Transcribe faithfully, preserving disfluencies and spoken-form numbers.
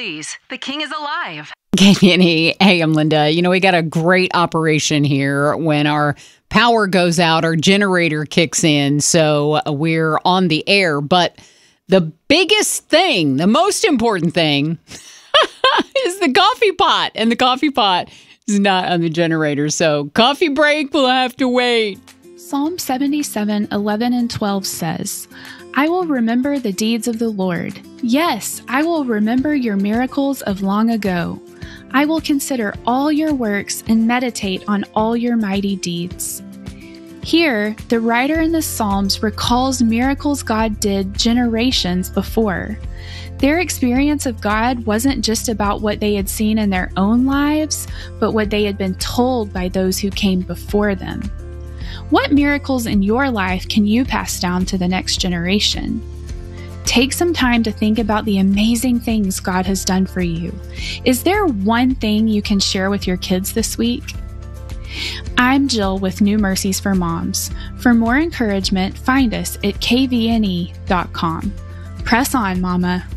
please. The king is alive. K B N E. Hey, I'm Linda. You know, we got a great operation here. When our power goes out, our generator kicks in, so we're on the air. But the biggest thing, the most important thing, is the coffee pot. And the coffee pot is not on the generator. So coffee break will have to wait. Psalm seventy-seven, eleven and twelve says, I will remember the deeds of the Lord. Yes, I will remember your miracles of long ago. I will consider all your works and meditate on all your mighty deeds. Here, the writer in the Psalms recalls miracles God did generations before. Their experience of God wasn't just about what they had seen in their own lives, but what they had been told by those who came before them. What miracles in your life can you pass down to the next generation? Take some time to think about the amazing things God has done for you. Is there one thing you can share with your kids this week? I'm Jill with New Mercies for Moms. For more encouragement, find us at k v n e dot com. Press on, Mama.